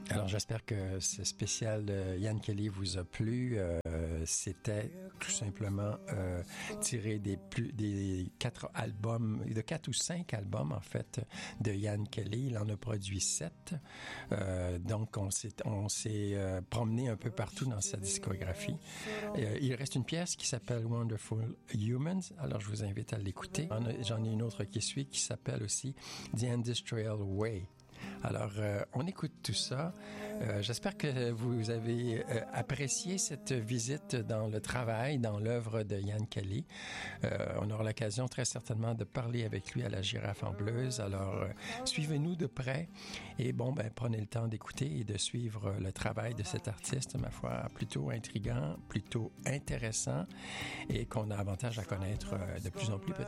Alors, j'espère que ce spécial Ian Kelly vous a plu. C'était tout simplement tiré des 4 albums, de 4 ou 5 albums, en fait, de Ian Kelly. Il en a produit 7. Donc, on s'est promené un peu partout dans sa discographie. Il reste une pièce qui s'appelle Wonderful Humans. Alors, je vous invite à l'écouter. J'en ai une autre qui suit qui s'appelle aussi The Industrial Way. Alors, on écoute tout ça. J'espère que vous avez apprécié cette visite dans le travail, dans l'œuvre de Ian Kelly. On aura l'occasion très certainement de parler avec lui à la Girafe en Bleuze. Alors, suivez-nous de près et prenez le temps d'écouter et de suivre le travail de cet artiste, ma foi, plutôt intriguant, plutôt intéressant et qu'on a avantage à connaître de plus en plus peut-être.